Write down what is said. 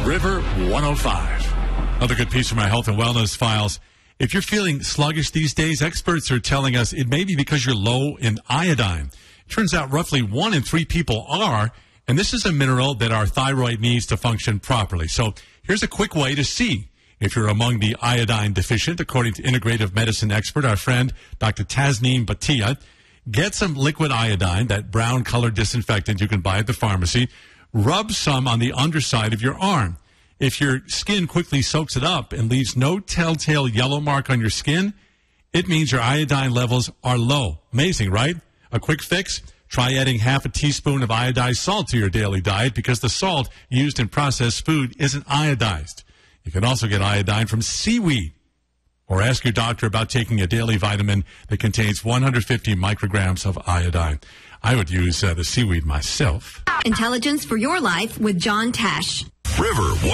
River 105. Another good piece from our health and wellness files. If you're feeling sluggish these days, experts are telling us it may be because you're low in iodine. It turns out roughly 1 in 3 people are, and this is a mineral that our thyroid needs to function properly. So here's a quick way to see if you're among the iodine deficient, according to integrative medicine expert, our friend Dr. Tasneem Bhatia. Get some liquid iodine, that brown-colored disinfectant you can buy at the pharmacy. Rub some on the underside of your arm. If your skin quickly soaks it up and leaves no telltale yellow mark on your skin, it means your iodine levels are low. Amazing, right? A quick fix? Try adding half a teaspoon of iodized salt to your daily diet because the salt used in processed food isn't iodized. You can also get iodine from seaweed. Or ask your doctor about taking a daily vitamin that contains 150 micrograms of iodine. I would use the seaweed myself. Intelligence for your life with John Tesh. River